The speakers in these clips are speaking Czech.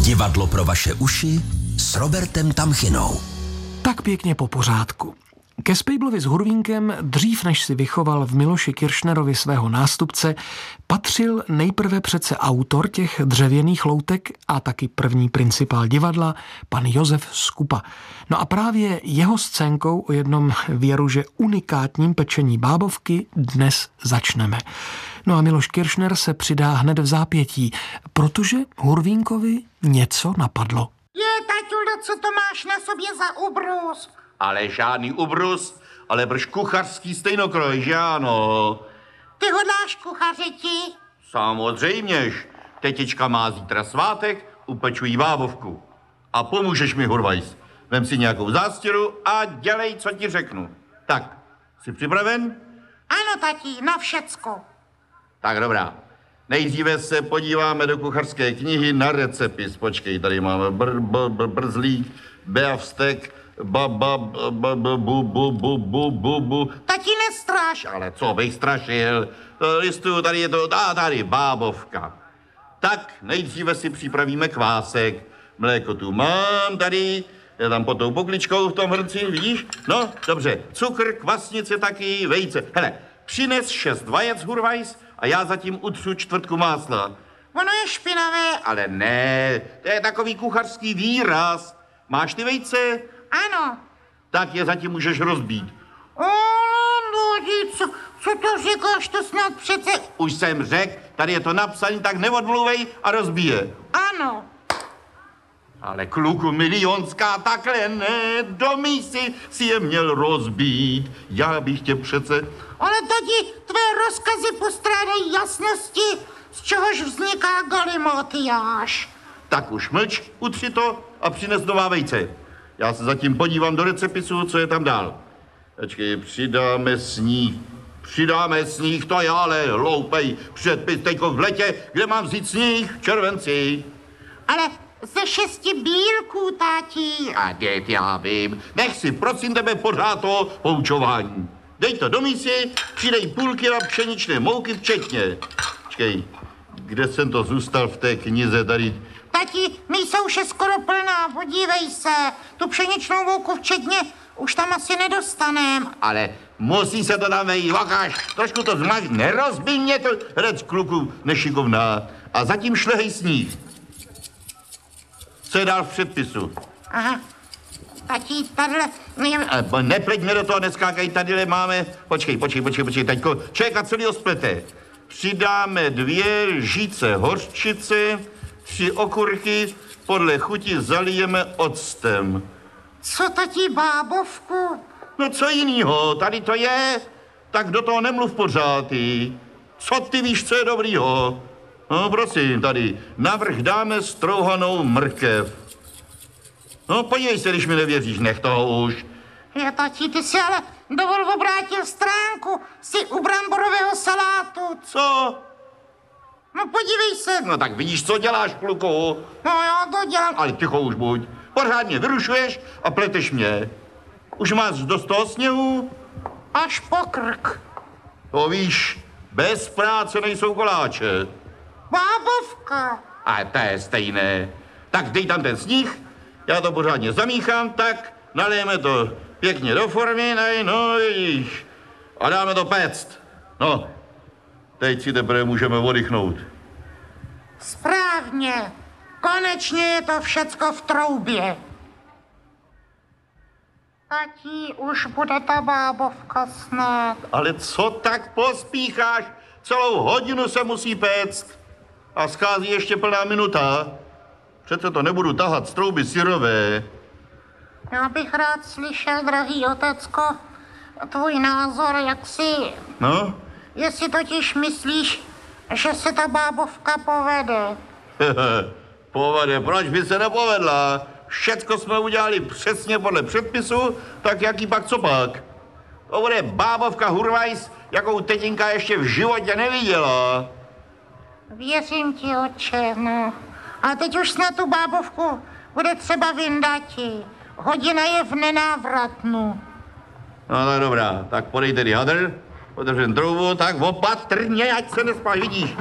Divadlo pro vaše uši s Robertem Tamchinou. Tak pěkně po pořádku. Ke Spejblovi s Hurvínkem, dřív než si vychoval v Miloši Kiršnerovi svého nástupce, patřil nejprve přece autor těch dřevěných loutek a taky první principál divadla, pan Josef Skupa. No a právě jeho scénkou o jednom věruže unikátním pečení bábovky dnes začneme. No a Miloš Kiršner se přidá hned v zápětí, protože Hurvínkovi něco napadlo. Taťulo, co to máš na sobě za ubrus? Ale žádný ubrus, ale brž kuchařský stejnokroj, že ano? Ty hodláš kuchařiti? Samozřejměž. Tetička má zítra svátek, upeču jí bábovku. A pomůžeš mi, Hurvajs. Vem si nějakou zástěru a dělej, co ti řeknu. Tak, jsi připraven? Ano, tati, na všecko. Tak dobrá. Nejdříve se podíváme do kuchařské knihy na recepis. Počkej, tady máme brzlík, beafstek, bu. Tati, nestráš. Ale co bych strašil? Listuju, tady je to, tady bábovka. Tak, nejdříve si připravíme kvásek. Mléko tu mám tady, je tam pod tou pokličkou v tom hrnci, vidíš? No, dobře, cukr, kvasnice taky, vejce. Hele, přines 6 vajec, Hurvajs, a já zatím utřu čtvrtku másla. Ono je špinavé. Ale ne, to je takový kuchařský výraz. Máš ty vejce? Ano. Tak je zatím můžeš rozbít. Co to říkáš, to snad přece... Už jsem řekl, tady je to napsané, tak neodmluvej a rozbíje. Ano. Ale kluku milionská, takhle ne, do mísy si je měl rozbít. Já bych tě přece... Ale tati, tvé rozkazy postrádají jasnosti, z čehož vzniká galimátiáš. Tak už mlč, utři to a přines nová vejce. Já se zatím podívám do recepisu, co je tam dál. Počkej, přidáme sníh, to je ale hloupej předpis teďko v letě, kde mám vzít sníh v červenci. Ale ze 6 bílků, táti. A dět, já vím, nech si prosím tebe pořád to poučování. Dej to do mísy, přidej půl kila pšeničné mouky včetně. Počkej, kde jsem to zůstal v té knize tady? Tati, mísa už je skoro plná, podívej se. Tu pšeničnou mouku včetně už tam asi nedostanem. Ale musí se to tam vejít, vakáš, trošku to zmaž, nerozbij mě to, hrec kluku nešikovná. A zatím šlehej sníh. Co je dál v předpisu? Aha, tati, tadyhle... Nepleť mě do toho, neskákaj, tadyhle máme... Počkej, teďko, člověka celýho splete. Přidáme 2 lžíce hořčice, 3 okurky, podle chuti zalijeme octem. Co, tati, bábovku? No co jinýho, tady to je. Tak do toho nemluv pořád, ty. Co ty víš, co je dobrýho? No prosím, tady, navrch dáme strouhanou mrkev. No podívej se, když mi nevěříš, nech toho už. Je, tati, ty si ale dovol obrátil stránku, jsi u bramborového salátu. Co? No podívej se. No tak vidíš, co děláš, kluku. No já to dělám. Ale ticho už buď. Pořádně vyrušuješ a pleteš mě. Už máš dost toho sněhu? Až po krk. To víš, bez práce nejsou koláče. Bábovka. A to je stejné. Tak dej tam ten sníh, já to pořádně zamíchám, tak nalijeme to pěkně do formy, no vidíš. A dáme to péct. No, teď si teprve můžeme oddychnout. Správně. Konečně je to všecko v troubě. Tati, už bude ta bábovka snad. Ale co tak pospícháš? Celou hodinu se musí péct. A schází ještě plná minuta. Přece to nebudu tahat z trouby syrové. Já bych rád slyšel, drahý otecko, tvůj názor, jak si... No? Jestli totiž myslíš, že se ta bábovka povede. Povede, proč by se nepovedla? Všecko jsme udělali přesně podle předpisu, tak jaký pak co pak? To bude bábovka Hurvajs, jakou tetinka ještě v životě neviděla. Věřím ti, otče, no. A teď už snad tu bábovku bude třeba vyndati. Hodina je v nenávratnu. No tak dobrá, tak podej tedy hadr, otevřen troubu, tak opatrně, ať se nespáš, vidíš.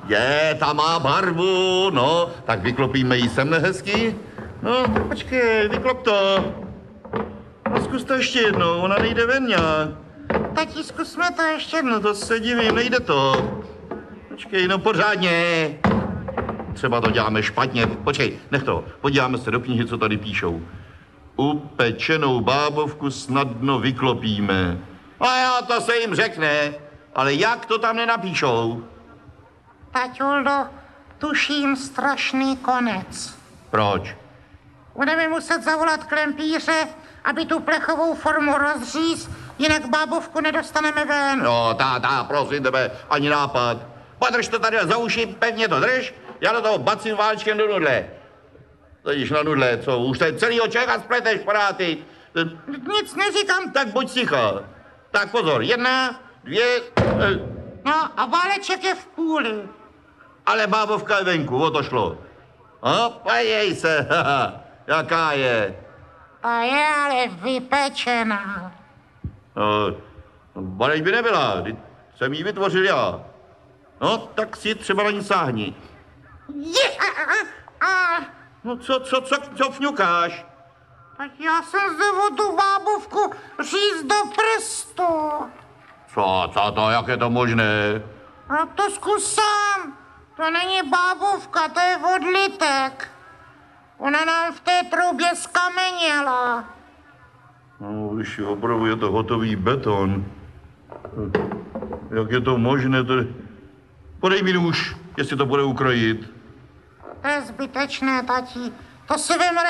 Ta má barvu, no, tak vyklopíme ji sem hezky. No, tak počkej, vyklop to. No, zkus to ještě jednou, ona nejde ven nějak. Tati, zkusme to ještě jednou. No to se divím, nejde to. Počkej, no pořádně. Třeba to děláme špatně. Počkej, nech to. Podíváme se do knihy, co tady píšou. Upečenou bábovku snadno vyklopíme. A jo, to se jim řekne. Ale jak to tam nenapíšou? Taťuldo, tuším strašný konec. Proč? Budeme muset zavolat klempíře, aby tu plechovou formu rozříz, jinak bábovku nedostaneme ven. No, prosím tebe, ani nápad. Podrž to tady za uši, pevně to drž. Já do toho bacím válčkem do nudle. Jdeš na nudle, co? Už tady celýho Čecha spleteš, paráty. Nic neříkám. Tak buď ticha. Tak pozor, 1, 2... No a váleček je v půli. Ale bábovka je venku, o to šlo. A pojej se, jaká je. Ta je ale vypečená. No, bareď by nebyla, vždyť jsem ji vytvořil já. No, tak si třeba na ní sáhni. No co fňukáš? Tak já jsem zde tu bábovku říct do prstu. Co to, jak je to možné? No to zkus sám. To není bábovka, to je odlitek. Ona nám v té troubě skameněla. No, když opravdu je to hotový beton. Jak je to možné? Podej mi nůž, jestli to bude ukrojit. To je zbytečné, tati. To si vem